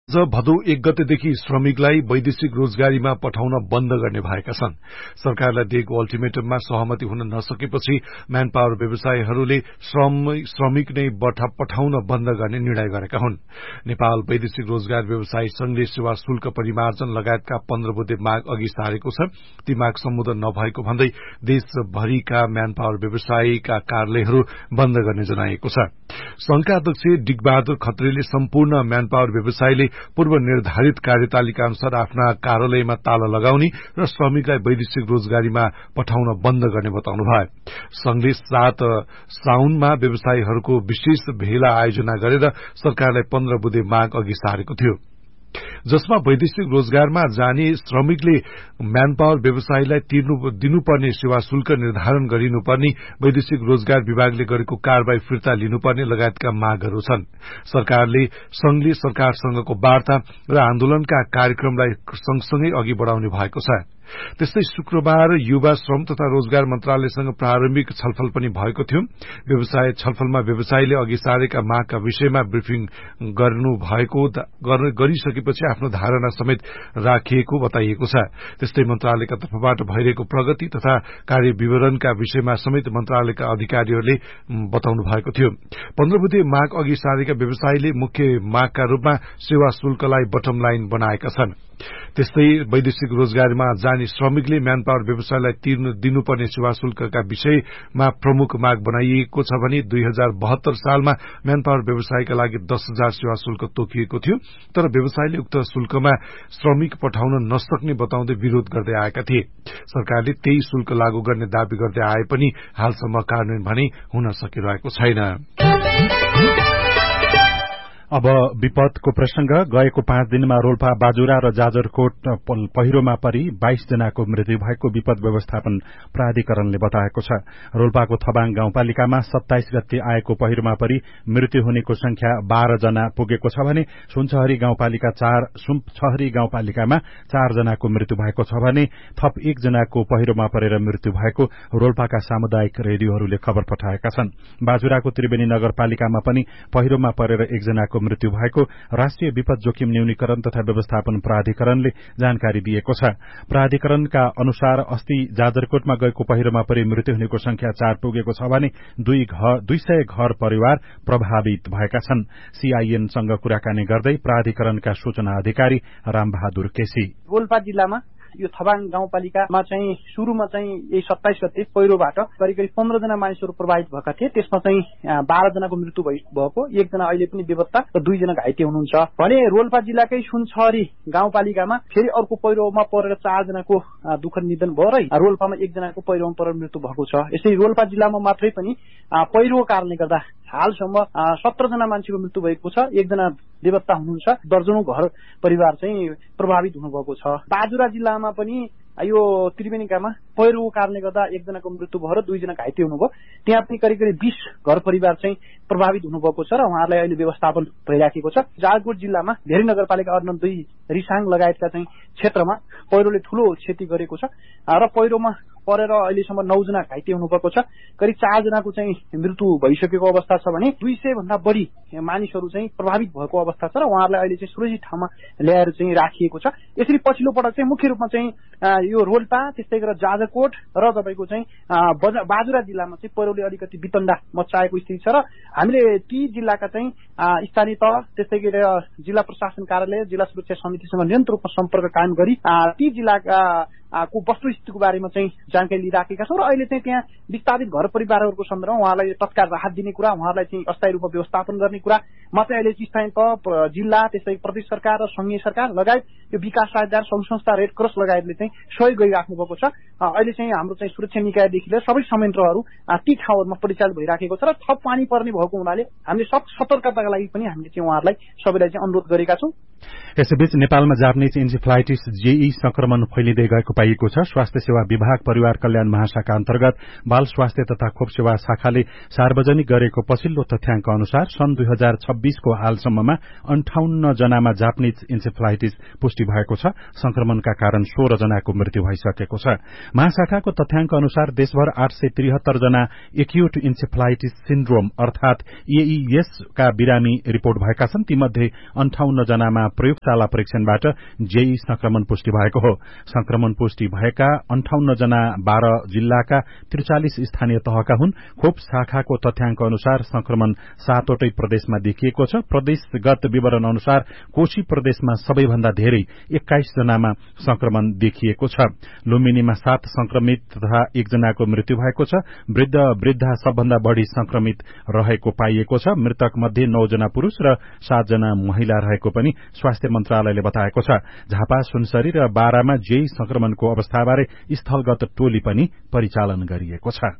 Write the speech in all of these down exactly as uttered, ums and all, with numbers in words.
भदौ एक गतेदेखि श्रमिकलाई वैदेशिक रोजगारीमा पठाउन बन्द गर्ने भएका छन्। सरकारलाई दिएको अल्टिमेटममा सहमति हुन नसकेपछि म्यान पावर व्यवसायीहरूले श्रमिक नै पठाउन बन्द गर्ने निर्णय गरेका हुन्। नेपाल वैदेशिक रोजगार व्यवसायी संघले सेवा शुल्क परिमार्जन लगायतका पन्ध्र बुँदे माग अघि सारेको छ। ती माग सम्बोधन नभएको भन्दै देशभरिका म्यान पावर व्यवसायीका कार्यालयहरू बन्द गर्ने जनाइएको छ। संघका अध्यक्ष डिगबहादुर खत्रीले सम्पूर्ण म्यान पावर व्यवसायीले पूर्व निर्धारित कार्यतालिका अनुसार आफ्ना कार्यालयमा ताला लगाउने र श्रमिकलाई वैदेशिक रोजगारीमा पठाउन बन्द गर्ने बताउनुभयो। संघले सात साउनमा व्यवसायीहरूको विशेष भेला आयोजना गरेर सरकारलाई पन्ध्र बुँदे माग अघि सारेको थियो, जसमा वैदेशिक रोजगारमा जाने श्रमिकले म्यान पावर व्यवसायीलाई दिनुपर्ने सेवा शुल्क निर्धारण गरिनुपर्ने, वैदेशिक रोजगार विभागले गरेको कारवाही फिर्ता लिनुपर्ने लगायतका मागहरू छन्। सरकारले संघले सरकारसँगको वार्ता र आन्दोलनका कार्यक्रमलाई सँगसँगै अघि बढ़ाउने भएको छ। त्यस्तै शुक्रबार युवा श्रम तथा रोजगार मन्त्रालयसँग प्रारम्भिक छलफल पनि भएको थियो। व्यवसाय छलफलमा व्यवसायीले अघि सारेका मागका विषयमा ब्रिफिङ गर्नु भएको गरिसकेपछि आफ्नो धारणा समेत राखिएको बताइएको छ। त्यस्तै मन्त्रालयका तर्फबाट भइरहेको प्रगति तथा कार्य विवरणका विषयमा समेत मन्त्रालयका अधिकारीहरूले बताउनु भएको थियो। पन्ध्र बुँदे माग अघि सारेका व्यवसायीले मुख्य मागका रूपमा सेवा शुल्कलाई बटम लाइन बनाएका छन्। त्यस्तै वैदेशिक रोजगारीमा जाने श्रमिकले म्यान पावर व्यवसायलाई तिर्नु दिनुपर्ने सेवा शुल्कका विषयमा प्रमुख माग बनाइएको छ भने दुई हजार बहत्तर सालमा म्यान पावर व्यवसायका लागि दस हजार सेवा शुल्क तोकिएको थियो, तर व्यवसायले उक्त शुल्कमा श्रमिक पठाउन नसक्ने बताउँदै विरोध गर्दै आएका थिए। सरकारले त्यही शुल्क लागू गर्ने दावी गर्दै आए पनि हालसम्म कार्यान्वयन भने हुन सकिरहेको छैन। अब विपदको प्रसंग। गएको पाँच दिनमा रोल्पा, बाजुरा र जाजरकोट पहिरोमा परि बाइस जनाको मृत्यु भएको विपद व्यवस्थापन प्राधिकरणले बताएको छ। रोल्पाको थबाङ गाउँपालिकामा सत्ताइस गते आएको पहिरोमा परि मृत्यु हुनेको संख्या बाह्र जना पुगेको छ भने सुनछहरी गाउँपालिका चार सुनछहरी गाउँपालिकामा चार जनाको मृत्यु भएको छ भने थप एक जनाको पहिरोमा परेर मृत्यु भएको रोल्पाका सामुदायिक रेडियोहरूले खबर पठाएका छन्। बाजुराको त्रिवेणी नगरपालिकामा पनि पहिरोमा परेर एकजनाको मृत्यु भएको राष्ट्रिय विपद जोखिम न्यूनीकरण तथा व्यवस्थापन प्राधिकरणले जानकारी दिएको छ। प्राधिकरणका अनुसार अस्ति जाजरकोटमा गएको पहिरोमा परि मृत्यु हुनेको संख्या चार पुगेको छ भने दुई सय घर परिवार प्रभावित भएका छन्। सीआईएनसँग कुराकानी गर्दै प्राधिकरणका सूचना अधिकारी रामबहादुर केसी, रोल्पा जिल्लामा यो थबाङ गाउँपालिकामा चाहिँ सुरुमा चाहिँ यही सत्ताइस गते पहिरोबाट करिब करिब पन्ध्र जना मानिसहरू प्रभावित भएका थिए। त्यसमा चाहिँ बाह्र जनाको मृत्यु भएको, एकजना अहिले पनि बेपत्ता र दुईजना घाइते हुनुहुन्छ भने रोल्पा जिल्लाकै सुनछहरी गाउँपालिकामा फेरि अर्को पहिरोमा परेर चारजनाको दुःखद निधन भयो र रोल्पामा एकजनाको पहिरोमा परेर मृत्यु भएको छ। यसै रोल्पा जिल्लामा मात्रै पनि पहिरोको कारणले गर्दा हालसम्म सत्र जना मान्छेको मृत्यु भएको छ, एकजना बेपत्ता हुनुहुन्छ, दर्जनौं घर परिवार चाहिँ प्रभावित हुनुभएको छ। बाजुरा जिल्लामा पनि यो त्रिवेणीकामा पहिरोको कारणले गर्दा एकजनाको मृत्यु भयो र दुईजना घाइते हुनुभयो। त्यहाँ पनि करिब करिब बीस घर परिवार चाहिँ प्रभावित हुनुभएको छ र उहाँहरूलाई अहिले व्यवस्थापन भइराखेको छ। जाजरकोट जिल्लामा धेरै नगरपालिका अर्न दुई, रिसाङ लगायतका चाहिँ क्षेत्रमा पहिरोले ठूलो क्षति गरेको छ र पहिरोमा परेर अहिलेसम्म नौजना घाइते हुनुभएको छ। करिब चारजनाको चाहिँ मृत्यु भइसकेको अवस्था छ भने दुई सय भन्दा बढी मानिसहरू चाहिँ प्रभावित भएको अवस्था छ र उहाँहरूलाई अहिले चाहिँ सुरक्षित ठाउँमा ल्याएर चाहिँ राखिएको छ। यसरी पछिल्लो पटक चाहिँ मुख्य रूपमा चाहिँ यो रोल्पा, त्यस्तै गरेर जाजरकोट र तपाईँको चाहिँ बाजुरा जिल्लामा चाहिँ पहिरोले अलिकति वितण्डा मचाएको स्थिति छ र हामीले ती जिल्लाका चाहिँ स्थानीय तह, त्यस्तै गरेर जिल्ला प्रशासन कार्यालय, जिल्ला सुरक्षा समितिसँग निरन्तर रूपमा सम्पर्क कायम गरी ती जिल्लाका को वस्तुस्थितिको बारेमा चाहिँ जानकारी लिइराखेका छौं र अहिले चाहिँ त्यहाँ विस्थापित घर परिवारहरूको सन्दर्भमा उहाँलाई तत्काल राहत दिने कुरा, उहाँहरूलाई चाहिँ अस्थायी रूपमा व्यवस्थापन गर्ने कुरा मात्रै अहिले स्थानीय तह, जिल्ला, त्यस्तै प्रदेश सरकार र संघीय सरकार लगायत यो विकास साझेदार संघ संस्था, रेड क्रस लगायतले चाहिँ सहयोग गरिराख्नु भएको छ। अहिले चाहिँ हाम्रो चाहिँ सुरक्षा निकायदेखि लिएर सबै संयन्त्रहरू ती ठाउँहरूमा परिचालित भइराखेको छ र थप पानी पर्ने भएको हुनाले हामीले सब सतर्कताका लागि पनि हामीले चाहिँ उहाँहरूलाई सबैलाई चाहिँ अनुरोध गरेका छौं। यसैबीच नेपालमा जापानिज इन्सेफ्लाइटिस जेई संक्रमण फैलिँदै गएको पाइएको छ। स्वास्थ्य सेवा विभाग परिवार कल्याण महाशाखा अन्तर्गत बाल स्वास्थ्य तथा खोप सेवा शाखाले सार्वजनिक गरेको पछिल्लो तथ्याङ्क अनुसार सन् दुई हजार छब्बीसको हालसम्ममा अन्ठाउन्न जनामा जापानिज इन्सेफ्लाइटिस पुष्टि भएको छ। संक्रमणका कारण सोह्र जनाको मृत्यु भइसकेको छ। महाशाखाको तथ्याङ्क अनुसार देशभर आठ सय त्रिहत्तर जना एक्युट इन्सेफ्लाइटिस सिन्ड्रोम अर्थात एईएस का बिरामी रिपोर्ट भएका छन्। तीमध्ये अन्ठाउन्न जनामा प्रयोगशाला परीक्षणबाट जेई संक्रमण पुष्टि भएको हो। संक्रमण पुष्टि भएका अन्ठाउन्न जना बाह्र जिल्लाका त्रिचालिस स्थानीय तहका हुन्। खोप शाखाको तथ्याङ्क अनुसार संक्रमण सातवटै प्रदेशमा देखिएको छ। प्रदेशगत विवरण अनुसार कोशी प्रदेशमा सबैभन्दा धेरै एक्काइस जनामा संक्रमण देखिएको छ। लुम्बिनीमा सात संक्रमित तथा एकजनाको मृत्यु भएको छ। वृद्ध वृद्धा सबभन्दा बढ़ी संक्रमित रहेको पाइएको छ। मृतक मध्ये नौ जना पुरूष र सात जना महिला रहेको पनि स्वास्थ्य मन्त्रालयले बताएको छ। झापा, सुनसरी र बारामा जेई संक्रमणको अवस्थाबारे स्थलगत टोली पनि परिचालन गरिएको छ।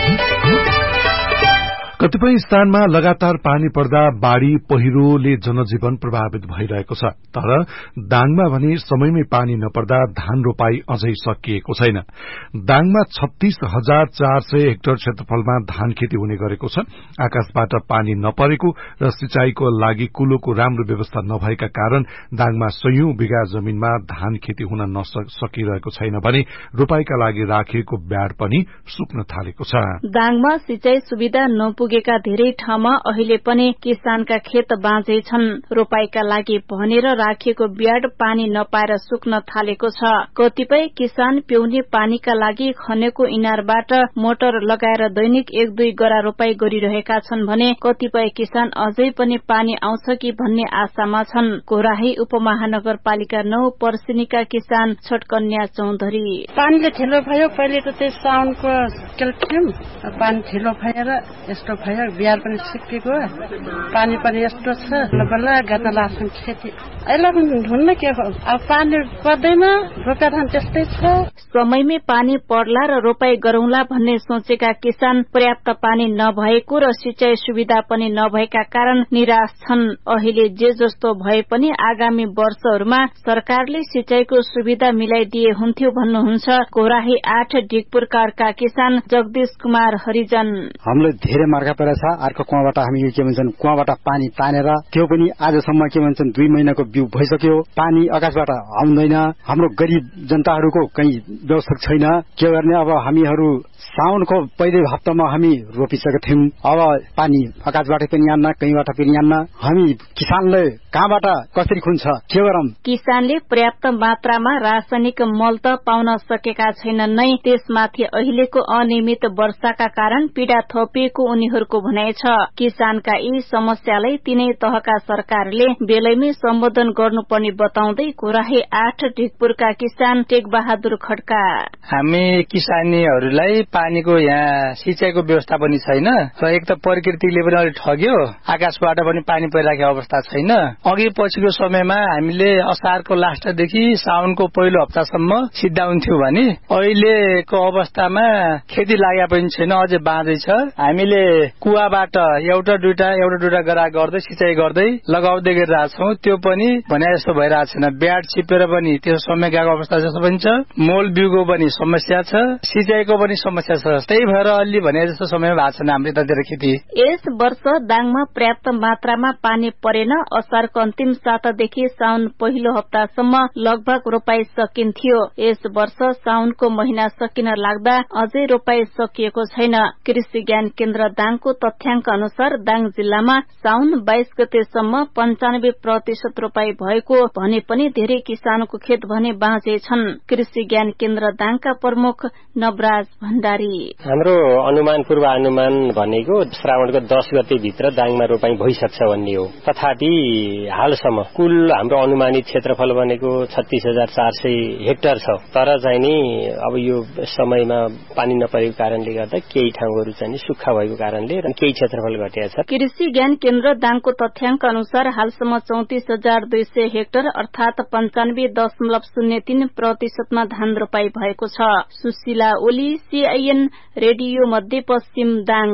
कतिपय स्थानमा लगातार पानी पर्दा बाढ़ी पहिरोले जनजीवन प्रभावित भइरहेको छ। तर दाङमा भने समयमै पानी नपर्दा धान रोपाई अझै सकिएको छैन। दाङमा छत्तीस हजार चार सय हेक्टर क्षेत्रफलमा धान खेती हुने गरेको छ। आकाशबाट पानी नपरेको र सिंचाईको लागि कुलोको राम्रो व्यवस्था नभएका कारण दाङमा सयौं बिघा जमीनमा धान खेती हुन नसकिरहेको छैन भने रोपाईका लागि राखिएको ब्याड पनि सुक्न थालेको छ। दाङमा सिंचाई सुविधा नपुगेका धेरै ठाउँमा अहिले पनि किसानका खेत बाँझै छन्। रोपाईका लागि भनेर राखिएको ब्याड पानी नपाएर सुक्न थालेको छ। कतिपय किसान पिउने पानीका लागि खनेको इनारबाट मोटर लगाएर दैनिक एक दुई गरा रोपाई गरिरहेका छन् भने कतिपय किसान अझै पनि पानी आउँछ कि भन्ने आशामा छन्। कोराही उपमहानगरपालिका नौ पर्सिनीका किसान छटकन्या चौधरी पानीले ढिलो भयो। पहिले त त्यही साउनको केल्थियम पानी ढिलो भएर यस्तो भयो। बिहार पनि सिकेको पानी पनि यस्तो छ। बल्ल गर्न लाग्छ खेती अहिले हुन्न के हो। अब पानी पर्दैन रोपा धान त्यस्तै छ। समयमै पानी पर्ला र रोपाई गरौंला भन्ने सोचेका किसान पर्याप्त पानी नभएको र सिंचाई सुविधा पनि नभएका कारण निराश छन्। अहिले जे जस्तो भए पनि आगामी वर्षहरूमा सरकारले सिंचाईको सुविधा मिलाइदिए हुन्थ्यो भन्नुहुन्छ कोराही आठ ढिकपुरका किसान जगदीश कुमार हरिजन। हामीले धेरै मार्का परेछ। अर्को कुवाबाट हामी के भन्छन् कुवाबाट पानी तानेर त्यो पनि आजसम्म के भन्छन् दुई महिनाको बिउ भइसक्यो। पानी आकाशबाट आउँदैन। हाम्रो गरीब जनताहरूको कहीं व्यवस्था छैन। के गर्ने अब हामीहरू साउनको पहिलो हप्तामा हामी रोपिसकेका थियौं। अब पानी आकाशबाट पनि आन्न कहीँबाट पनि आन्न। हामी किसानले कहाँबाट कसरी खुन्छ के गरौं। किसानले पर्याप्त मात्रामा रासायनिक मल त पाउन सकेका छैनन् नै। त्यसमाथि अहिलेको अनियमित वर्षाका कारण पीड़ा थपिएको उनीहरूको भनाइ छ। किसानका यी समस्यालाई तीनै तहका सरकारले बेलैमै सम्बोधन गर्नुपर्ने बताउँदै कोराही आठ ढिकपुरका किसान टेक बहादुर खड्का हामी किसानीहरूलाई पानीको यहाँ सिंचाईको व्यवस्था पनि छैन र एक त प्रकृतिले पनि अलि ठग्यो। आकाशबाट पनि पानी परिरहेको अवस्था छैन। अघि पछिको समयमा हामीले असारको लास्टदेखि साउनको पहिलो हप्तासम्म सिद्धा हुन्थ्यो भने अहिलेको अवस्थामा खेती लागेको पनि छैन। अझै बाँझै छ। हामीले कुवाबाट एउटा दुईटा एउटा दुईटा गरा गर्दै सिंचाई गर्दै लगाउँदै गरिरहेछौँ। त्यो पनि भने जस्तो भइरहेको छैन। ब्याड छिपेर पनि त्यो समय गएको अवस्था जस्तो पनि छ। मोल बिउको पनि समस्या छ। सिंचाईको पनि समस्या छ। त्यही भएर अलि भने जस्तो समय भएको छैन हाम्रो यतातिर खेती। यस वर्ष दाङमा पर्याप्त मात्रामा पानी परेन। असारको अन्तिम सातादेखि साउन पहिलो हप्तासम्म लगभग रोपाई सकिन्थ्यो। यस वर्ष साउनको महिना सकिन लाग्दा अझै रोपाई सकिएको छैन। कृषि ज्ञान केन्द्र दाङको तथ्याङ्क अनुसार दाङ जिल्लामा साउन बाइस गतेसम्म पञ्चानब्बे प्रतिशत रोपाई भएको भने पनि धेरै किसानको खेत भने बाँझे छन्। कृषि ज्ञान केन्द्र दाङका प्रमुख नवराज भण्डारी हाम्रो अनुमान पूर्वानुमान भनेको श्रावणको दस गते भित्र दाङमा रोपाई भइसक्छ भन्ने हो। तथापि हालसम्म कुल हाम्रो अनुमानित क्षेत्रफल भनेको छत्तीस हजार चार सय हेक्टर छ। तर चाहिँ नि अब यो समयमा पानी नपरेको कारणले गर्दा केही ठाउँहरू चाहिँ सुक्खा भएको कारणले केही क्षेत्रफल घटेको छ। कृषि ज्ञान केन्द्र दाङको तथ्याङ्क अनुसार हालसम्म चौतिस हजार दुई सय हेक्टर अर्थात पञ्चानब्बे दशमलव शून्य तीन प्रतिशतमा धान रोपाई भएको छ। सुशीला ओली सीआईएन रेडियो मध्यपश्चिम दाङ।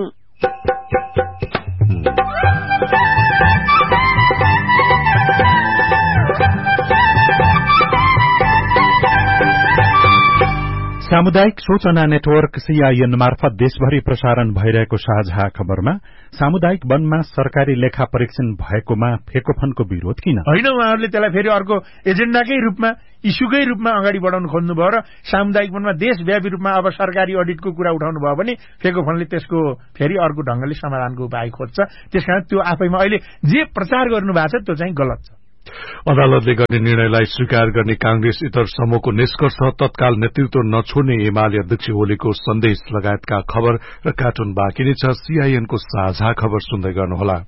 सामुदायिक सूचना नेटवर्क सीआईएन मार्फत देशभरि प्रसारण भइरहेको साझा खबरमा सामुदायिक वनमा सरकारी लेखा परीक्षण भएकोमा फेकोफनको विरोध किन होइन। उहाँहरूले त्यसलाई फेरि अर्को एजेण्डाकै रूपमा इस्युकै रूपमा अगाडि बढाउनु खोज्नुभयो र सामुदायिक वनमा देशव्यापी रूपमा अब सरकारी अडिटको कुरा उठाउनु भयो भने फेकोफनले त्यसको फेरि अर्को ढंगले समाधानको उपाय खोज्छ। त्यसकारण त्यो आफैमा अहिले जे प्रचार गर्नु भएको छ त्यो चाहिँ गलत छ। अदालतले गर्ने निर्णयलाई स्वीकार गर्ने कांग्रेस इतर समूहको निष्कर्ष तत्काल नेतृत्व नछोड्ने एमाले अध्यक्ष ओलीको सन्देश लगायतका खबर र कार्टुन बाँकी नै छ। सीआईएनको साझा खबर सुन्दै गर्नुहोला।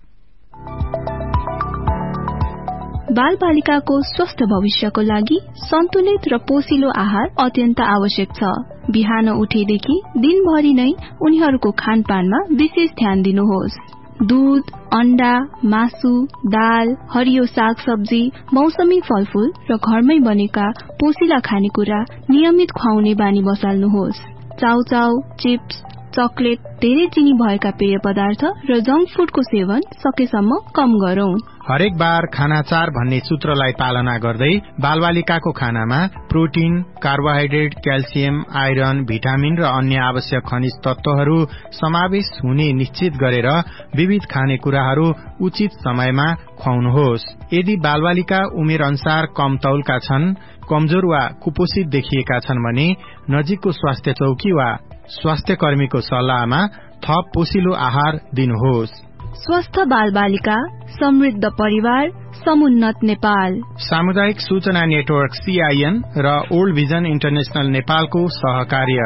बाल बालिकाको स्वस्थ भविष्यको लागि सन्तुलित र पोषिलो आहार अत्यन्त आवश्यक छ। बिहान उठेदेखि दिनभरि नै उनीहरूको खानपानमा विशेष ध्यान दिनुहोस्। दूध, अण्डा, मासु, दाल, हरियो सागसब्जी, मौसमी फलफूल र घरमै बनेका पोषिला खानेकुरा नियमित खुवाउने बानी बसाल्नुहोस्। चाउचाउ, चिप्स, चकलेट, धेरै चिनी भएका पेय पदार्थ र जंक फूडको सेवन सकेसम्म कम गरौं। हरेक बार खाना चार भन्ने सूत्रलाई पालना गर्दै बालबालिकाको खानामा protein, carbohydrate, calcium, iron, vitamin र अन्य आवश्यक खनिज तत्वहरू समावेश हुने निश्चित गरेर विविध खानेकुराहरू उचित समयमा खुवाउनुहोस्। यदि बालबालिका उमेर अनुसार कम तौलका छन्, कमजोर वा कुपोषित देखिएका छन् भने नजिकको स्वास्थ्य चौकी वा स्वास्थ्य कर्मीको सल्लाहमा थप पोषिलो आहार दिनुहोस्। स्वस्थ बाल बालिका, समृद्ध परिवार, समुन्नत नेपाल। सामुदायिक सूचना नेटवर्क सीआईएन र ओल्ड भिजन इन्टरनेशनल नेपालको सहकार्य।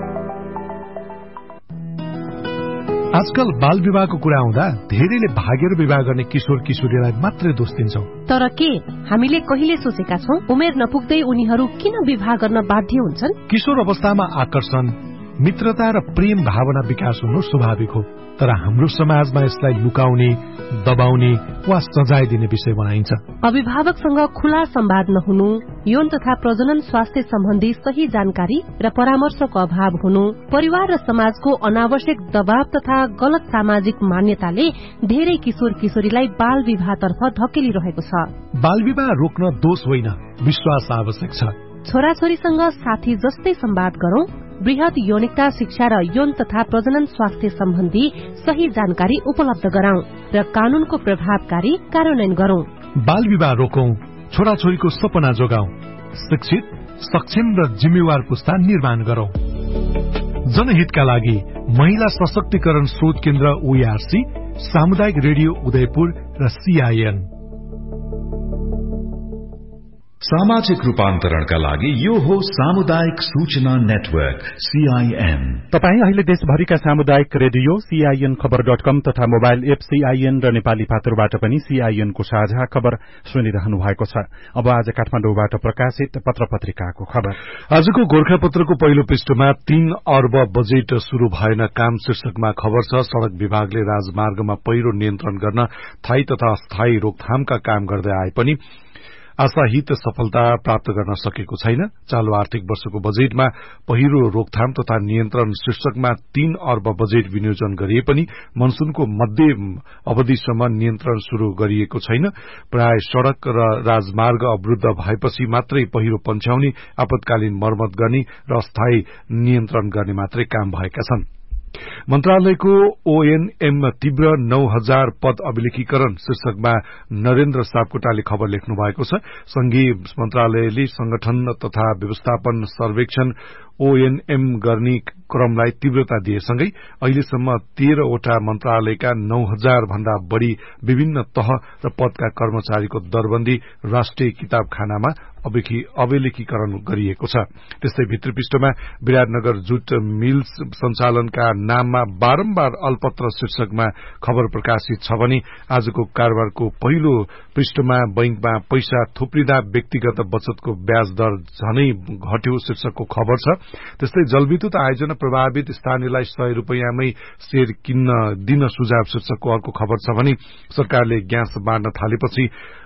आजकल बाल विवाहको कुरा आउँदा धेरैले भागेर विवाह गर्ने किशोर किशोरीलाई मात्रै दोष दिन्छौं। तर के हामीले कहिले सोचेका छौं उमेर नपुग्दै उनीहरू किन विवाह गर्न बाध्य हुन्छन्? किशोर अवस्थामा आकर्षण, मित्रता र प्रेम भावना विकास हुनु स्वाभाविक हो, तर हाम्रो समाजमा यसलाई लुकाउने, दबाउने वा सजाय दिने विषय बनाइन्छ। अभिभावकसँग खुला संवाद नहुनु, यौन तथा प्रजनन स्वास्थ्य सम्बन्धी सही जानकारी र परामर्शको अभाव हुनु, परिवार र समाजको अनावश्यक दबाव तथा गलत सामाजिक मान्यताले धेरै किशोर किशोरीलाई बाल विवाहतर्फ धकेलिरहेको छ। बाल विवाह रोक्न दोष होइन, विश्वास आवश्यक छ। छोराछोरीसँग साथी जस्तै संवाद गरौं, वृहत यौनिकता शिक्षा र यौन तथा प्रजनन स्वास्थ्य सम्बन्धी सही जानकारी उपलब्ध गराउँ र कानूनको प्रभावकारी कार्यान्वयन गरौं। बाल विवाह रोकौं, छोराछोरीको सपना जोगाउँ, शिक्षित, सक्षम र जिम्मेवार पुस्ता निर्माण गरौं। जनहितका लागि महिला सशक्तिकरण शोध केन्द्र ओईआरसी, सामुदायिक रेडियो उदयपुर र सीआईएन। सामाजिक रूपान्तरणका लागि यो हो सामुदायिक सूचना नेटवर्क सीआईएन। तपाई अहिले देशभरिका सामुदायिक रेडियो सीआईएन खबर डट कम तथा मोबाइल एप सीआईएन र नेपाली पात्रबाट पनि सीआईएनको साझा खबर सुनिरहनु भएको छ। अब आज काठमाडौँबाट प्रकाशित पत्र पत्रिकाको खबर। आजको गोर्खापत्रको पहिलो पृष्ठमा तीन अर्ब बजेट शुरू भएन काम शीर्षकमा खबर छ। सड़क विभागले राजमार्गमा पहिरो नियन्त्रण गर्न थायी तथा अस्थायी रोकथामका काम गर्दै आए पनि आशाहित सफलता प्राप्त गर्न सकेको छैन। चालू आर्थिक वर्षको बजेटमा पहिरो रोकथाम तथा नियन्त्रण शीर्षकमा तीन अर्ब बजेट विनियोजन गरिए पनि मनसूनको मध्य अवधिसम्म नियन्त्रण शुरू गरिएको छैन। प्राय सड़क र राजमार्ग अवरूद्ध भएपछि मात्रै पहिरो पन्छ्याउने, आपतकालीन मर्मत गर्ने र अस्थायी नियन्त्रण गर्ने मात्रै काम भएका छन्। मन्त्रालयको ओएनएम तीव्र नौ हजार पद अभिलेखीकरण शीर्षकमा नरेन्द्र सापकोटाले खबर लेख्नु भएको छ। संघीय मन्त्रालयले संगठन तथा व्यवस्थापन सर्वेक्षण ओएनएम गर्ने क्रमलाई तीव्रता दिएसँगै अहिलेसम्म तेह्रवटा मन्त्रालयका नौ हजार भन्दा बढ़ी विभिन्न तह र पदका कर्मचारीको दरबन्दी राष्ट्रिय किताबखानामा अभिलेखीकरण गरिएको छ। त्यस्तै भित्री पृष्ठमा विराटनगर जुट मिल्स सञ्चालनका नाममा बारम्बार अल्पत्र शीर्षकमा खबर प्रकाशित छ भने आजको कारोबारको पहिलो पृष्ठमा बैंकमा पैसा थुप्रिँदा व्यक्तिगत बचतको ब्याज दर झनै घट्यो शीर्षकको खबर छ। त्यस्तै जलविद्युत आयोजना प्रभावित स्थानीयलाई सय रूपियाँमै शेयर किन्न दिन सुझाव शीर्षकको अर्को खबर छ भने सरकारले ग्यास बाँड्न थालेपछि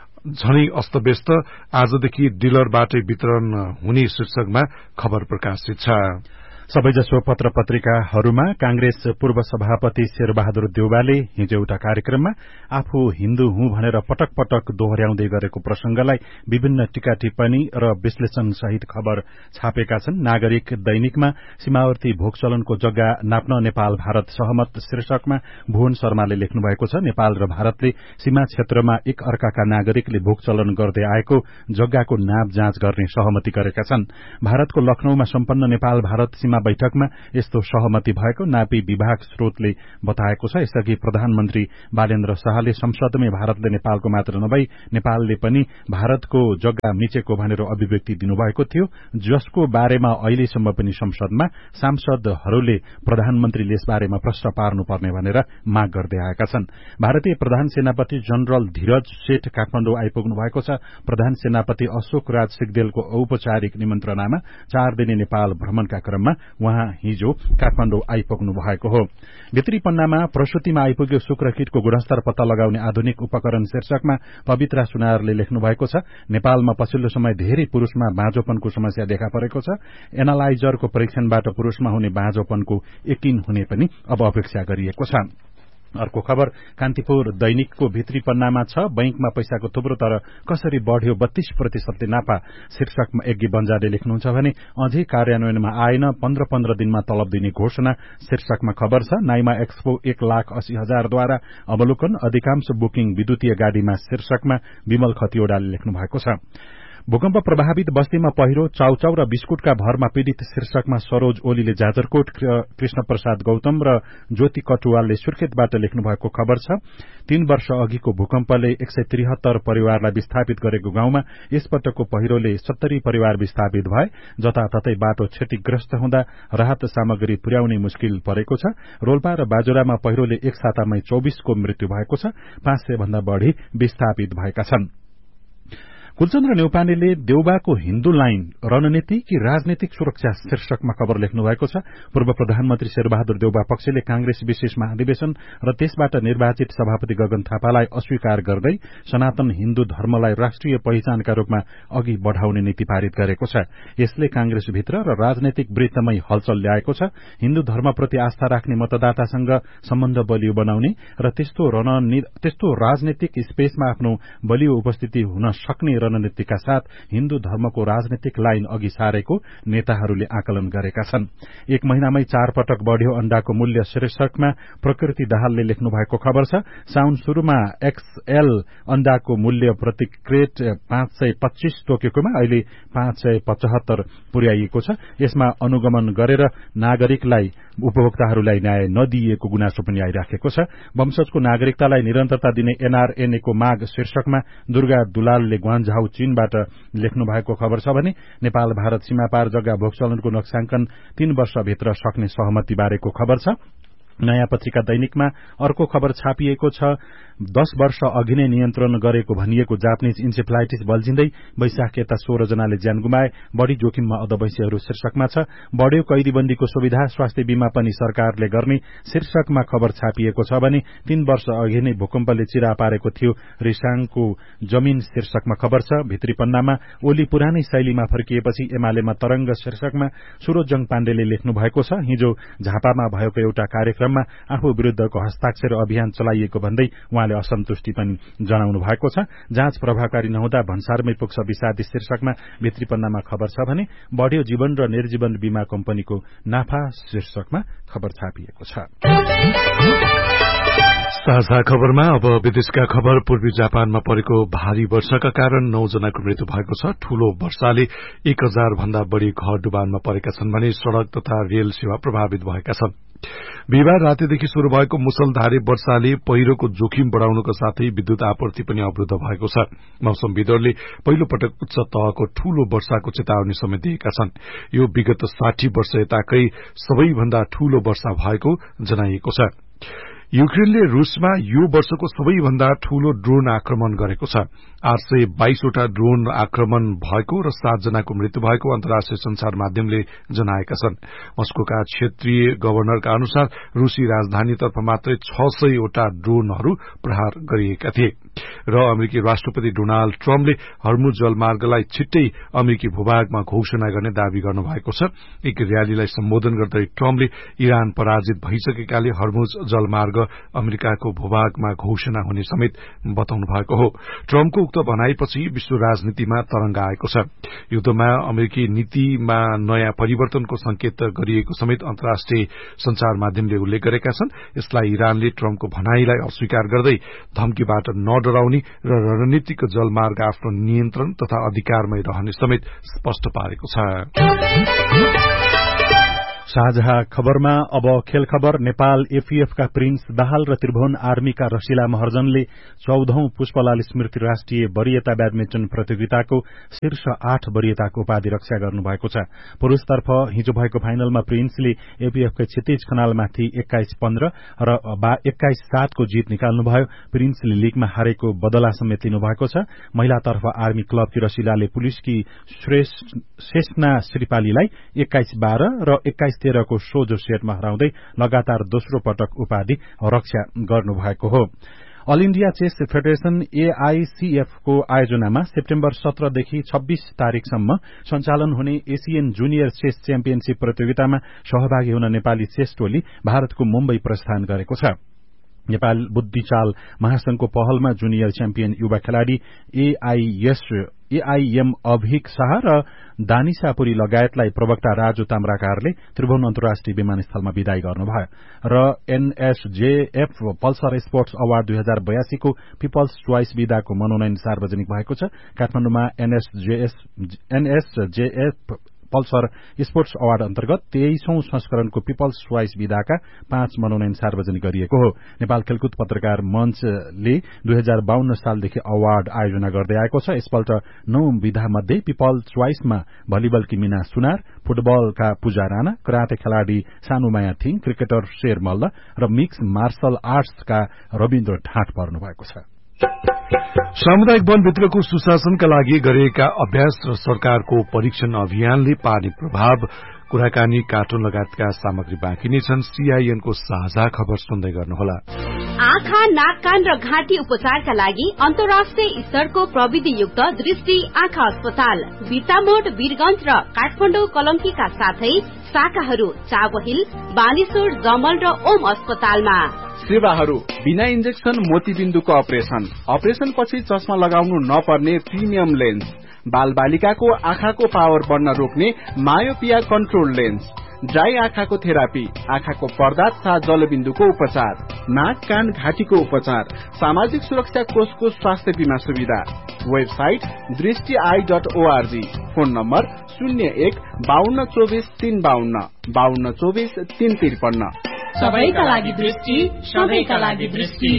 झनै अस्तव्यस्त, आजदेखि डिलरबाटै वितरण हुने शीर्षकमा खबर प्रकाशित छ। सबैजसो पत्र पत्रिकाहरूमा कांग्रेस पूर्व सभापति शेरबहादुर देउवाले हिजो एउटा कार्यक्रममा आफू हिन्दू हुँ भनेर पटक पटक दोहोर्याउँदै गरेको प्रसंगलाई विभिन्न टीका टिप्पणी र विश्लेषण सहित खबर छापेका छन्। नागरिक दैनिकमा सीमावर्ती भोग चलनको जग्गा नाप्न नेपाल भारत सहमत शीर्षकमा भुवन शर्माले लेख्नु भएको छ। नेपाल र भारतले सीमा क्षेत्रमा एक अर्काका नागरिकले भोग चलन गर्दै आएको जग्गाको नाप जाँच गर्ने सहमति गरेका छन्। भारतको लखनऊमा सम्पन्न नेपाल भारत सीमा महाबैठकमा यस्तो सहमति भएको नापी विभाग स्रोतले बताएको छ। यसअघि प्रधानमन्त्री बालेन्द्र शाहले संसदमै भारतले नेपालको मात्र नभई नेपालले पनि भारतको जग्गा मिचेको भनेर अभिव्यक्ति दिनुभएको थियो, जसको बारेमा अहिलेसम्म पनि संसदमा सांसदहरूले प्रधानमन्त्रीले यसबारेमा प्रश्न पार्नुपर्ने भनेर माग गर्दै आएका छन्। भारतीय प्रधान सेनापति जनरल धीरज सेठ काठमाडौँ आइपुग्नु भएको छ। प्रधान सेनापति अशोक राज सिग्देलको औपचारिक निमन्त्रणामा चार दिने नेपाल भ्रमणका क्रममा उहाँ हिजो काठमाडौँ आइपुग्नु भएको हो। भित्री पन्नामा प्रसूतिमा आइपुग्यो शुक्रकीटको गुणस्तर पत्ता लगाउने आधुनिक उपकरण शीर्षकमा पवित्रा सुनारले लेख्नु भएको छ। नेपालमा पछिल्लो समय धेरै पुरूषमा बाँझोपनको समस्या देखा परेको छ। एनालाइजरको परीक्षणबाट पुरूषमा हुने बाँझोपनको यकिन हुने पनि अब अपेक्षा गरिएको छ। अर्को खबर कान्तिपुर दैनिकको भित्री पन्नामा छ। बैंकमा पैसाको थुप्रो तर कसरी बढ़्यो बत्तीस प्रतिशतले नाफा शीर्षकमा यज्ञ बन्जाले लेख्नुहुन्छ भने अझै कार्यान्वयनमा आएन, पन्ध्र पन्ध्र दिनमा तलब दिने घोषणा शीर्षकमा खबर छ। नाइमा एक्सपो एक लाख अस्सी हजारद्वारा अवलोकन, अधिकांश बुकिङ विद्युतीय गाडीमा शीर्षकमा विमल खतिवड़ाले लेख्नु भएको छ। भूकम्प प्रभावित बस्तीमा पहिरो, चाउचाउ र बिस्कुटका भरमा पीड़ित शीर्षकमा सरोज ओलीले जाजरकोट, कृष्ण प्रसाद गौतम र ज्योति कटुवालले सुर्खेतबाट लेख्नु भएको खबर छ। तीन वर्ष अघिको भूकम्पले एक सय त्रिहत्तर परिवारलाई विस्थापित गरेको गाउँमा यसपटकको पहिरोले सत्तरी परिवार विस्थापित भए। जताततै बाटो क्षतिग्रस्त हुँदा राहत सामग्री पुर्याउने मुस्किल परेको छ। रोल्पा र बाजुरामा पहिरोले एक सातामै चौबीसको मृत्यु भएको छ। पाँच सय भन्दा बढ़ी विस्थापित भएका छन्। कुलचन्द्र नेउपानेले देउबाको हिन्दू लाइन रणनीति कि राजनीतिक सुरक्षा शीर्षकमा खबर लेख्नु भएको छ। पूर्व प्रधानमन्त्री शेरबहादुर देउबा पक्षले कांग्रेस विशेष महाधिवेशन र त्यसबाट निर्वाचित सभापति गगन थापालाई अस्वीकार गर्दै सनातन हिन्दू धर्मलाई राष्ट्रिय पहिचानका रूपमा अघि बढ़ाउने नीति पारित गरेको छ। यसले कांग्रेसभित्र र राजनैतिक वृत्तमै हलचल ल्याएको छ। हिन्दू धर्मप्रति आस्था राख्ने मतदातासँग सम्बन्ध बलियो बनाउने र त्यस्तो त्यस्तो राजनैतिक स्पेसमा आफ्नो बलियो उपस्थिति हुन सक्ने रणनीतिका साथ हिन्दू धर्मको राजनीतिक लाइन अघि सारेको नेताहरूले आकलन गरेका छन्। एक महिनामै चार पटक बढ़्यो अण्डाको मूल्य शीर्षकमा प्रकृति दाहालले लेख्नु भएको खबर छ। साउन शुरूमा एक्सएल अण्डाको मूल्य प्रति क्रेट पाँच सय पच्चीस तोकेकोमा अहिले पाँच सय पचहत्तर पुर्याइएको छ। यसमा अनुगमन गरेर नागरिकलाई उपभोक्ताहरूलाई न्याय नदिइएको गुनासो पनि आइराखेको छ। वंशजको नागरिकतालाई निरन्तरता दिने एनआरएनए को माग शीर्षकमा दुर्गा दुलालले ग्वान्झाउ चीनबाट लेख्नु भएको खबर छ भने नेपाल भारत सीमापार जग्गा भोगचलनको नक्साङ्कन तीन वर्षभित्र सक्ने सहमति बारेको खबर छ। नयाँ पत्रिका दैनिकमा अर्को खबर छापिएको छ। दश वर्ष अघि नै नियन्त्रण गरेको भनिएको जापानिज इन्सेफ्लाइटिस बल्झिँदै वैशाख यता सोह्र जनाले ज्यान गुमाए, बढ़ी जोखिममा अधवैंशीहरू शीर्षकमा छ। बढ़्यो कैदीबन्दीको सुविधा, स्वास्थ्य बीमा पनि सरकारले गर्ने शीर्षकमा खबर छापिएको छ भने तीन वर्ष अघि नै भूकम्पले चिरा पारेको थियो रिसाङको जमिन शीर्षकमा खबर छ। भित्री पन्नामा ओली पुरानै शैलीमा फर्किएपछि एमालेमा तरंग शीर्षकमा सुरोजङ पाण्डेले लेख्नु भएको छ। हिजो झापामा भएको एउटा कार्यक्रममा आफू विरूद्धको हस्ताक्षर अभियान चलाइएको भन्दै उहाँले असन्तुष्टि पनि जनाउनु भएको छ। जाँच प्रभावकारी नहुँदा भन्सारमै पुग्छ विषादी शीर्षकमा भित्री पन्नामा खबर छ भने बढ़्यो जीवन र निर्जीवन बीमा कम्पनीको नाफा शीर्षकमा खबर छापिएको छ। साझा खबरमा अब विदेशका खबर। पूर्वी जापानमा परेको भारी वर्षाका कारण नौ जनाको मृत्यु भएको छ। ठूलो वर्षाले एक हजार भन्दा बढ़ी घर डुबानमा परेका छन् भने सड़क तथा रेल सेवा प्रभावित भएका छन्। बिहिबार रातिदेखि शुरू भएको मुसलधारे वर्षाले पहिरोको जोखिम बढ़ाउनुका साथै विद्युत आपूर्ति पनि अवरूद्ध भएको छ। मौसमविदहरूले पहिलो पटक उच्च तहको ठूलो वर्षाको चेतावनी समेत दिएका छन्। यो विगत साठी वर्ष यताकै सबैभन्दा ठूलो वर्षा भएको जनाइएको छ। युक्रेनले रूसमा यो वर्षको सबैभन्दा ठूलो ड्रोन आक्रमण गरेको छ। आठ सय बाइसवटा ड्रोन आक्रमण भएको र सात जनाको मृत्यु भएको अन्तर्राष्ट्रिय संचार माध्यमले जनाएका छन्। मस्कोका क्षेत्रीय गवर्नरका अनुसार रूसी राजधानीतर्फ मात्रै छ सयवटा ड्रोनहरू प्रहार गरिएका थिए र अमेरिकी राष्ट्रपति डोनाल्ड ट्रम्पले हर्मुज जलमार्गलाई छिट्टै अमेरिकी भूभागमा घोषणा गर्ने दावी गर्नुभएको छ। एक र्यालीलाई सम्बोधन गर्दै ट्रम्पले इरान पराजित भइसकेकाले हर्मुज जलमार्ग अमेरिकाको भूभागमा घोषणा हुने समेत बताउनु भएको हो। ट्रम्पको उक्त भनाइपछि विश्व राजनीतिमा तरंग आएको छ। युद्धमा अमेरिकी नीतिमा नयाँ परिवर्तनको संकेत गरिएको समेत अन्तर्राष्ट्रिय संचार माध्यमले उल्लेख गरेका छन्। यसलाई इरानले ट्रम्पको भनाइलाई अस्वीकार गर्दै धम्कीबाट नडराउने र रणनीतिक जलमार्ग आफ्नो नियन्त्रण तथा अधिकारमै रहने समेत स्पष्ट पारेको छ। साझा खबरमा अब खेल खबर। नेपाल एफीएफका प्रिन्स दाहाल र त्रिभुवन आर्मीका रसिला महर्जनले चौधौं पुष्पलाल स्मृति राष्ट्रिय वरीयता ब्याडमिन्टन प्रतियोगिताको शीर्ष आठ वरीयताको उपाधि रक्षा गर्नुभएको छ। पुरूषतर्फ हिजो भएको फाइनलमा प्रिन्सले एपीएफका क्षितिज खनालमाथि एक्काइस पन्ध्र र एक्काइस सातको जीत निकाल्नुभयो। प्रिन्सले लीगमा हारेको बदला समेत लिनुभएको छ। महिलातर्फ आर्मी क्लबकी रसिलाले पुलिसकी शेषना श्रीपालीलाई एक्काइस बाह्र र एक्काइस तेह्रको सोझो सेटमा हराउँदै लगातार दोस्रो पटक उपाधि रक्षा गर्नुभएको हो। All India chess federation एआईसीएफको आयोजनामा September सत्रदेखि छब्बीस तारीकसम्म सञ्चालन हुने एशियन जुनियर चेस च्याम्पियनशीप प्रतियोगितामा सहभागी हुन नेपाली चेस टोली भारतको मुम्बई प्रस्थान गरेको छ। नेपाल बुद्धिचाल महासंघको पहलमा जुनियर च्याम्पियन युवा खेलाड़ी एआईएस एआईएम अभिक शाह र दानिशापुरी लगायतलाई प्रवक्ता राजु ताम्राकारले त्रिभुवन अन्तर्राष्ट्रिय विमानस्थलमा विदाई गर्नुभयो र एनएसजेएफ पल्सर स्पोर्ट्स अवार्ड दुई हजार बयासीको पिपल्स च्वाइस विधाको मनोनयन सार्वजनिक भएको छ। काठमाडौँमा एनएसजेएफ पल्सर स्पोर्ट्स अवार्ड अन्तर्गत तेइसौं संस्करणको पिपल्स च्वाइस विधाका पाँच मनोनयन सार्वजनिक गरिएको हो। नेपाल खेलकुद पत्रकार मञ्चले दुई हजार बाहन्न सालदेखि अवार्ड आयोजना गर्दै आएको छ। यसपल्ट नौ विधा मध्ये पिपल्स च्वाइसमा भलिबलकी मीना सुनार, फुटबलका पूजा राणा, कराते खेलाड़ी सानुमाया थिङ, क्रिकेटर शेर मल्ल र मिक्स मार्शल आर्ट्सका रविन्द्र ठाँट पर्नु भएको छ। सामुदायिक वनभित्रको सुशासनका लागि गरिएका अभ्यास र सरकारको परीक्षण अभियानले पार्ने प्रभाव, कुराकानी, कार्टुन लगायतका सामग्री बाँकी नै छन्। सीआईएनको साझा खबर सुन्दै गर्नुहोला। आँखा, नाक, कान र घाँटी उपचारका लागि अन्तर्राष्ट्रिय स्तरको प्रविधियुक्त दृष्टि आँखा अस्पताल बिर्तामोड, वीरगंज र काठमाडौँ कलंकीका साथै शाखाहरू चाबहिल, बानेश्वर, जमल र ओम अस्पतालमा। सेवाहरू बिना इन्जेक्सन मोतीबिन्दुको अपरेशन, अपरेशन पछि चस्मा लगाउनु नपर्ने प्रिमियम लेन्स, बाल बालिकाको आँखाको पावर बढ्न रोक्ने मायोपिया कन्ट्रोल लेन्स, ड्राई आँखाको थेरापी, आँखाको पर्दा तथा जलबिन्दुको उपचार, नाक, कान, घाँटीको उपचार, सामाजिक सुरक्षा कोषको स्वास्थ्य बीमा सुविधा। वेबसाइट दृष्टि I dot ORG. Phone number शून्य एक बाहन्न चौबिस तीन बाहन्न बाहन्न चौबिस तीन त्रिपन्न। सबैका लागि दृष्टि, सबैका लागि दृष्टि।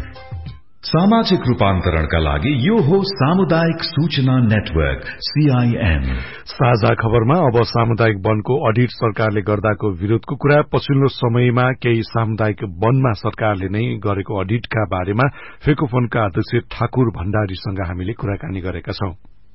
सामाजिक रूपान्तरणका लागि यो हो सामुदायिक सूचना नेटवर्क सीआईएन। साझा खबरमा अब सामुदायिक वनको अडिट सरकारले गर्दाको विरोधको कुरा। पछिल्लो समयमा केही सामुदायिक वनमा सरकारले नै गरेको अडिटका बारेमा फेकोफोनका अध्यक्ष ठाकुर भण्डारीसँग हामीले कुराकानी गरेका छौं।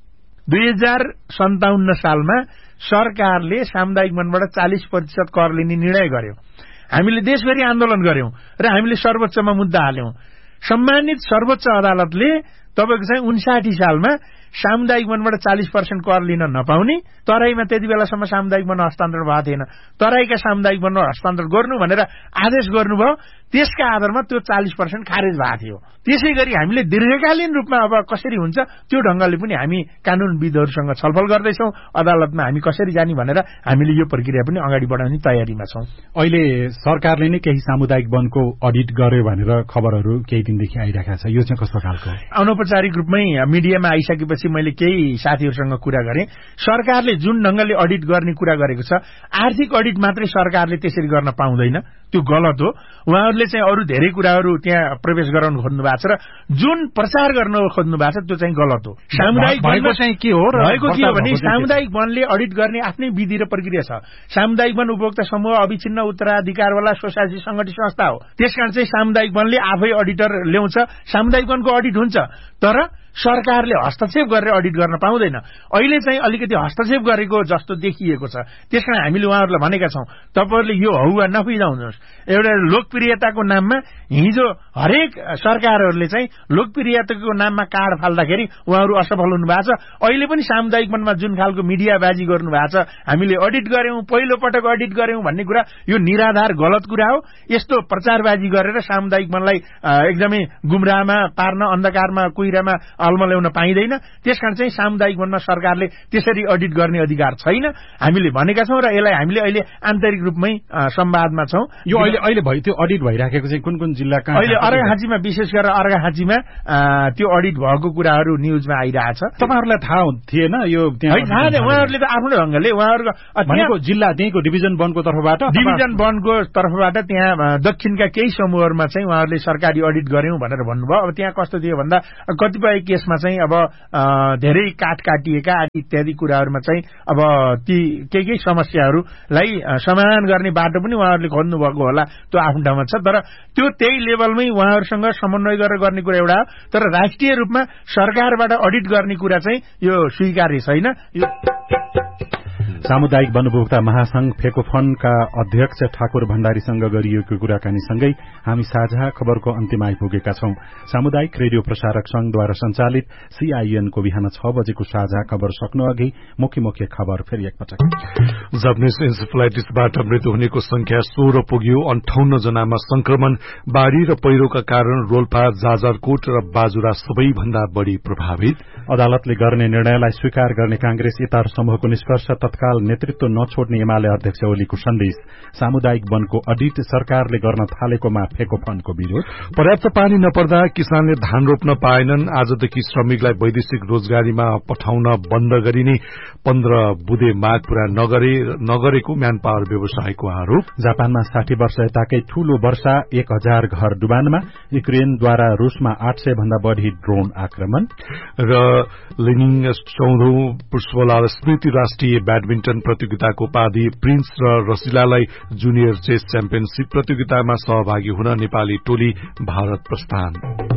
दुई हजार सन्ताउन्न सालमा सरकारले सामुदायिक वनबाट चालिस प्रतिशत कर लिने निर्णय गर्यो। हामीले देशभरि आन्दोलन गर्यौं र हामीले सर्वोच्चमा मुद्दा हाल्यौं। सम्मानित सर्वोच्च अदालतले तपाईको चाहिँ उन्साठी सालमा सामुदायिक वनबाट चालिस पर्सेन्ट कर लिन नपाउने, तराईमा त्यति बेलासम्म सामुदायिक वन हस्तान्तरण भएको थिएन, तराईका सामुदायिक वन हस्तान्तरण गर्नु भनेर आदेश गर्नुभयो। त्यसका आधारमा त्यो चालिस पर्सेन्ट खारेज भएको थियो। त्यसै गरी हामीले दीर्घकालीन रूपमा अब कसरी हुन्छ त्यो ढंगले पनि हामी कानूनविदहरूसँग छलफल गर्दैछौं। अदालतमा हामी कसरी जाने भनेर हामीले यो प्रक्रिया पनि अगाडि बढाउने तयारीमा छौं। अहिले सरकारले नै केही सामुदायिक वनको अडिट गर्यो भनेर खबरहरू केही दिनदेखि आइरहेका छ। यो चाहिँ कस्तो खालको? अनौपचारिक रूपमै मिडियामा आइसकेपछि मैले केही साथीहरूसँग कुरा गरेँ। सरकारले जुन ढंगले अडिट गर्ने कुरा गरेको छ, आर्थिक अडिट मात्रै सरकारले त्यसरी गर्न पाउँदैन, त्यो गलत हो। उहाँहरूले चाहिँ अरू धेरै कुराहरू त्यहाँ प्रवेश गराउन खोज्नु भएको छ र जुन प्रचार गर्न खोज्नु भएको छ त्यो चाहिँ गलत हो। सामुदायिक भएको चाहिँ के हो र भएको के हो भने सामुदायिक वनले अडिट गर्ने आफ्नै विधि र प्रक्रिया छ। सामुदायिक वन उपभोक्ता समूह अविच्छिन्न उत्तराधिकारवाला सोसाइटी संगठित संस्था हो। त्यसकारण चाहिँ सामुदायिक वनले आफै अडिटर ल्याउँछ। सामुदायिक वनको अडिट हुन्छ, तर सरकारले हस्तक्षेप गरेर अडिट गर्न पाउँदैन। अहिले चाहिँ अलिकति हस्तक्षेप गरेको जस्तो देखिएको छ। त्यसकारण हामीले उहाँहरूलाई भनेका छौं, तपाईहरुले यो हौवा नफिजाउनुहोस्। एउटा लोकप्रियताको नाममा हिजो हरेक सरकारहरूले चाहिँ लोकप्रियताको नाममा कार्ड फाल्दाखेरि उहाँहरू असफल हुनु भएको छ। अहिले पनि सामुदायिक वनमा जुन खालको मिडियाबाजी गर्नु भएको छ, हामीले अडिट गर्यौं, पहिलो पटक अडिट गर्यौं भन्ने कुरा यो निराधार गलत कुरा हो। यस्तो प्रचारबाजी गरेर सामुदायिक वनलाई एकदमै गुमराहमा पार्न, अन्धकारमा कुहिरामा अलमा ल्याउन पाइँदैन। त्यसकारण चाहिँ सामुदायिक वनमा सरकारले त्यसरी अडिट गर्ने अधिकार छैन हामीले भनेका छौँ र यसलाई हामीले अहिले आन्तरिक रूपमै संवादमा छौँ। यो अहिले अहिले भयो त्यो अडिट भइराखेको चाहिँ कुन कुन जिल्ला कहाँ? अहिले अर्घाखाँचीमा विशेष गरेर अर्घाखाँचीमा त्यो अडिट भएको कुराहरू न्युजमा आइरहेछ। तपाईँहरूलाई थाहा थिएन यो? थाहा थिएन, उहाँहरूले त आफ्नो ढङ्गले उहाँहरूको भनेको जिल्ला त्यहीँको डिभिजन वनको तर्फबाट डिभिजन वनको तर्फबाट त्यहाँ दक्षिणका केही समूहहरूमा चाहिँ उहाँहरूले सरकारी अडिट गर्यौं भनेर भन्नुभयो। अब त्यहाँ कस्तो थियो भन्दा कतिपय केसमा चाहिँ अब धेरै काट काटिएका इत्यादि कुराहरूमा चाहिँ अब ती केही केही समस्याहरूलाई समाधान गर्ने बाटो पनि उहाँहरूले खोज्नुभएको होला, त्यो आफ्नो ठाउँमा छ। तर त्यो त्यही लेभलमै उहाँहरूसँग समन्वय गरेर गर्ने कुरा एउटा हो, तर राष्ट्रिय रूपमा सरकारबाट अडिट गर्ने कुरा चाहिँ यो स्वीकार्य छैन। यो सामुदायिक वनोपभोक्ता महासंघ फेकोफनका अध्यक्ष ठाकुर भण्डारीसँग गरिएको कुराकानीसँगै हामी साझा खबरको अन्त्यमा आइपुगेका छौं। सामुदायिक रेडियो प्रसारक संघद्वारा संचालित सीआईएनको बिहान छ बजेको साझा खबर सक्नु अघि मुख्य मुख्य खबर फेरि एकपटक। जापानिज इन्सेफेलाइटिसबाट मृत्यु हुनेको संख्या सोह्र पुग्यो। अन्ठाउन्न जनामा संक्रमण। बाढ़ी र पहिरोका कारण रोल्पा, जाजरकोट र बाजुरा सबैभन्दा बढ़ी प्रभावित। अदालतले गर्ने निर्णयलाई स्वीकार गर्ने कांग्रेस इतार समूहको निष्कर्ष। तत्काल नेतृत्व नछोड्ने एमाले अध्यक्ष ओलीको सन्देश। सामुदायिक वनको अडिट सरकारले गर्न थालेकोमा फेकोफनको विरोध। पर्याप्त पानी नपर्दा किसानले धान रोप्न पाएनन्। आजदेखि श्रमिकलाई वैदेशिक रोजगारीमा पठाउन बन्द गरिने पन्ध्र बुधे माग पूरा नगरे नगरेको म्यान पावर व्यवसायको आरोप। जापानमा साठी वर्ष यताकै ठूलो वर्षा, एक हजार घर डुबानमा। युक्रेनद्वारा रूसमा आठ सय भन्दा बढ़ी ड्रोन आक्रमण। र लिनिङ चौधौं पुष्पलाल स्मृति राष्ट्रिय ब्याडमिन्टन प्रतियोगिताको उपाधि। प्रिन्स र रसिलालाई जुनियर चेस च्याम्पियनशीप प्रतियोगितामा सहभागी हुन नेपाली टोली भारत प्रस्थान।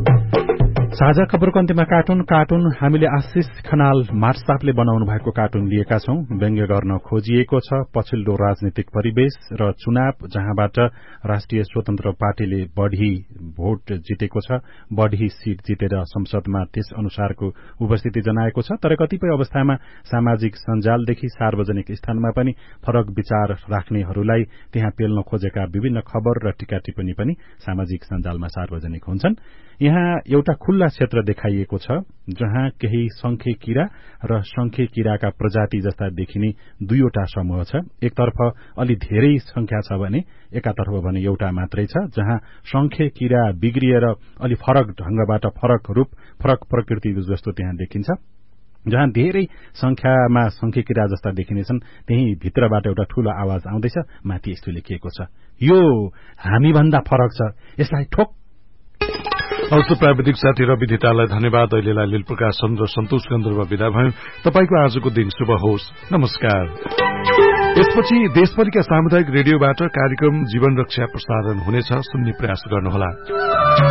साझा खबरको अन्त्यमा कार्टुन कार्टुन हामीले आशिष खनाल मार्सतापले बनाउनु भएको कार्टुन लिएका छौं। व्यङ्ग्य गर्न खोजिएको छ पछिल्लो राजनीतिक परिवेश र चुनाव, जहाँबाट राष्ट्रिय स्वतन्त्र पार्टीले बढ़ी भोट जितेको छ, बढ़ी सीट जितेर संसदमा त्यस अनुसारको उपस्थिति जनाएको छ। तर कतिपय अवस्थामा सामाजिक सञ्जालदेखि सार्वजनिक स्थानमा पनि फरक विचार राख्नेहरूलाई त्यहाँ पेल्न खोजेका विभिन्न खबर र टीका टिप्पणी पनि सामाजिक सञ्जालमा सार्वजनिक हुन्छन्। यहाँ एउटा खुल्ला क्षेत्र देखाइएको छ जहाँ केही संखे किरा र संखे किराका प्रजाति जस्ता देखिने दुईवटा समूह छ। एकतर्फ अलि धेरै संख्या छ भने एकातर्फ भने एउटा मात्रै छ, जहाँ संखे किरा बिग्रिएर अलि फरक ढंगबाट फरक रूप फरक प्रकृति जस्तो त्यहाँ देखिन्छ। जहाँ धेरै संख्यामा संखे किरा जस्ता देखिनेछन् त्यही भित्रबाट एउटा ठूलो आवाज आउँदैछ। माथि यस्तो लेखिएको छ, यो हामीभन्दा फरक छ, यसलाई ठोक। अवश्य प्राविधिक साथी रवि धितालाई धन्यवाद। अहिलेलाई लील प्रकाशन र सन्तोष गन्धर्व विदा भयो। तपाईको आजको दिन शुभ होस्। नमस्कार। यसपछि देशभरिका सामुदायिक रेडियोबाट कार्यक्रम जीवन रक्षा प्रसारण हुनेछ, सुन्ने प्रयास गर्नुहोला।